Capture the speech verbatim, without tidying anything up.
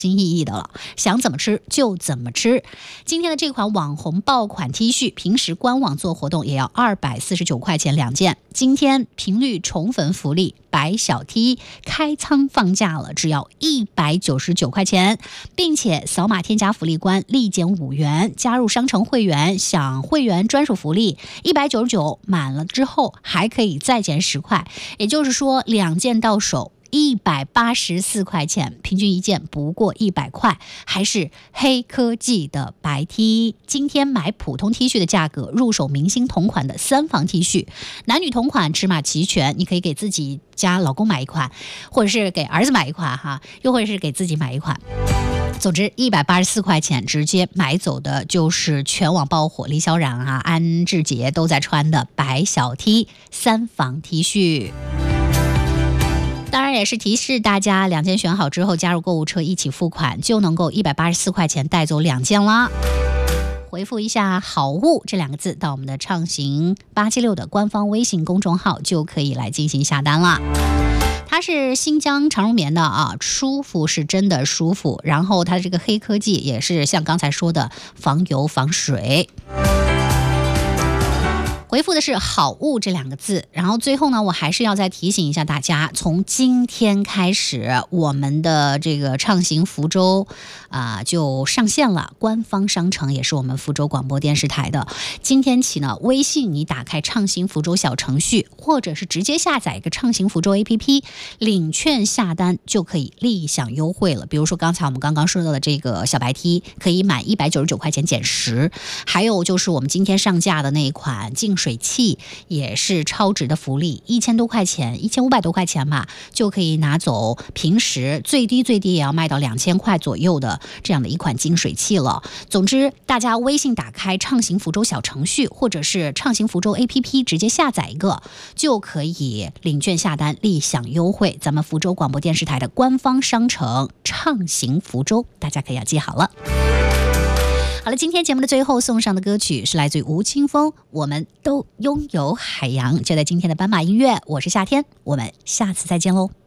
新意义的了，想怎么吃就怎么吃。今天的这款网红爆款 T 恤，平时官网做活动也要二百四十九块钱两件。今天频率宠粉福利，白小 T 开仓放价了，只要一百九十九块钱，并且扫码添加福利关立减五元，加入商城会员享会员专属福利，一百九十九满了之后还可以再减十块，也就是说两件到手一百八十四块钱，平均一件不过一百块，还是黑科技的白 T。今天买普通 T 恤的价格，入手明星同款的三防 T 恤，男女同款，尺码齐全，你可以给自己家老公买一款，或者是给儿子买一款哈，又或者是给自己买一款。总之一百八十四块钱直接买走的就是全网爆火，李小冉啊、安志杰都在穿的白小 T 三防 T 恤。当然也是提示大家，两件选好之后加入购物车一起付款，就能够一百八十四块钱带走两件啦。回复一下好物这两个字到我们的畅行八七六的官方微信公众号，就可以来进行下单啦。它是新疆长绒棉的啊，舒服是真的舒服，然后它这个黑科技也是像刚才说的防油防水。回复的是好物这两个字，然后最后呢，我还是要再提醒一下大家，从今天开始，我们的这个畅行福州啊、呃、就上线了，官方商城也是我们福州广播电视台的。今天起呢，微信你打开畅行福州小程序，或者是直接下载一个畅行福州 A P P， 领券下单就可以立享优惠了。比如说刚才我们刚刚说到的这个小白 T， 可以满一百九十九块钱减十，还有就是我们今天上架的那一款净水器也是超值的福利，一千多块钱，一千五百多块钱吧，就可以拿走平时最低最低也要卖到两千块左右的这样的一款净水器了。总之，大家微信打开畅行福州小程序，或者是畅行福州 A P P 直接下载一个，就可以领券下单立享优惠。咱们福州广播电视台的官方商城畅行福州，大家可以要记好了。好了，今天节目的最后送上的歌曲是来自于吴青峰，我们都拥有海洋，就在今天的斑马音乐，我是夏天，我们下次再见喽。